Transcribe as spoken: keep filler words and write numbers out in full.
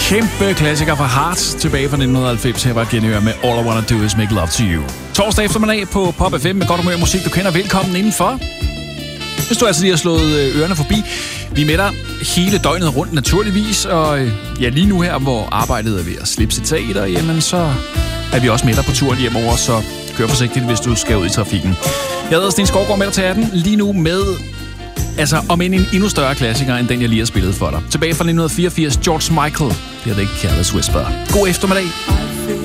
Kæmpe klassiker fra Heart tilbage fra nitten halvfems. Her var Genhør med All I Wanna Do Is Make Love To You. Torsdag eftermiddag på Pop F M med godt humør musik, du kender. Velkommen indenfor. Hvis du altså lige har slået ørerne forbi. Vi er med dig hele døgnet rundt naturligvis. Og ja, lige nu her, hvor arbejdet er ved at slippe sit tag, og jamen så er vi også med dig på turen hjemover, så kør forsigtigt, hvis du skal ud i trafikken. Jeg hedder Sten Skovgaard med dig til atten. Lige nu med, altså om en, en endnu større klassiker, end den jeg lige har spillet for dig. Tilbage fra nitten fireogfirs, George Michael. Det er det ikke Careless Whisper. God eftermiddag.